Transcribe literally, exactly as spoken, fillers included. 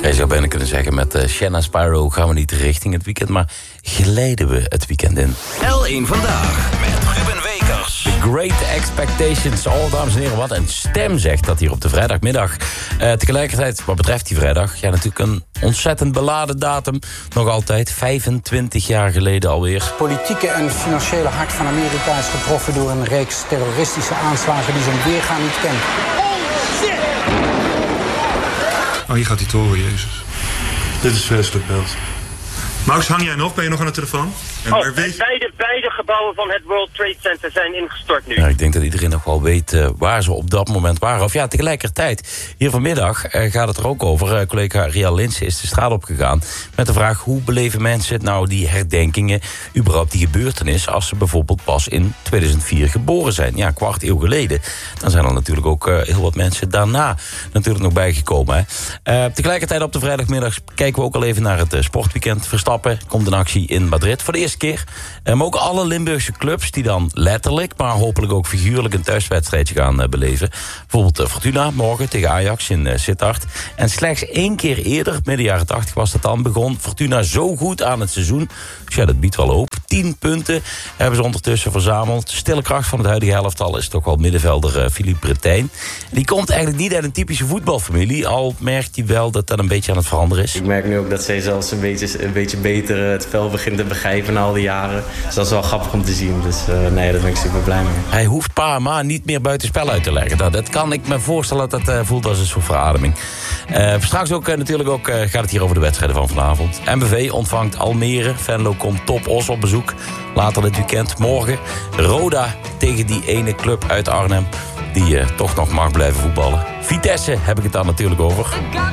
Je zou bijna kunnen zeggen, met uh, Shanna Spyro gaan we niet richting het weekend, maar glijden we het weekend in. L één Vandaag met Ruben Wekers. The Great Expectations. Oh, dames en heren, wat een stem zegt dat hier op de vrijdagmiddag. Uh, tegelijkertijd, wat betreft die vrijdag, ja, natuurlijk een ontzettend beladen datum. Nog altijd, vijfentwintig jaar geleden alweer. Het politieke en financiële hart van Amerika is getroffen door een reeks terroristische aanslagen die zijn weergaan niet kent. Oh, hier gaat die toren, Jezus. Dit is vreselijk beeld. Max, hang jij nog? Ben je nog aan de telefoon? En oh, weet... beide, beide gebouwen van het World Trade Center zijn ingestort nu. Ja, ik denk dat iedereen nog wel weet uh, waar ze op dat moment waren. Of ja, tegelijkertijd, hier vanmiddag uh, gaat het er ook over. Uh, collega Rial Linsen is de straat opgegaan met de vraag: hoe beleven mensen nou die herdenkingen, überhaupt die gebeurtenis, als ze bijvoorbeeld pas in tweeduizend vier geboren zijn? Ja, kwart eeuw geleden. Dan zijn er natuurlijk ook uh, heel wat mensen daarna natuurlijk nog bijgekomen. Hè. Uh, tegelijkertijd op de vrijdagmiddag kijken we ook al even naar het uh, sportweekend. Verstappen komt in actie in Madrid voor de eerste keer. Um, ook alle Limburgse clubs die dan letterlijk, maar hopelijk ook figuurlijk een thuiswedstrijdje gaan uh, beleven. Bijvoorbeeld uh, Fortuna morgen tegen Ajax in uh, Sittard. En slechts één keer eerder, midden jaren tachtig was dat dan, begon Fortuna zo goed aan het seizoen. Dus ja, dat biedt wel hoop. Tien punten hebben ze ondertussen verzameld. Stille kracht van het huidige helftal is toch wel middenvelder uh, Philippe Bretijn. Die komt eigenlijk niet uit een typische voetbalfamilie, al merkt hij wel dat dat een beetje aan het veranderen is. Ik merk nu ook dat zij zelfs een beetje, een beetje beter het spel begint te begrijpen na al die jaren. Dus dat is wel grappig om te zien. Dus uh, nee, daar ben ik super blij mee. Hij hoeft pa en ma niet meer buitenspel uit te leggen. Dat, dat kan ik me voorstellen dat dat uh, voelt als een soort verademing. Uh, straks ook uh, natuurlijk ook, uh, gaat het hier over de wedstrijden van vanavond. M B V ontvangt Almere. Venlo komt Top Os op bezoek. Later dit weekend. Morgen Roda tegen die ene club uit Arnhem die uh, toch nog mag blijven voetballen. Vitesse heb ik het dan natuurlijk over.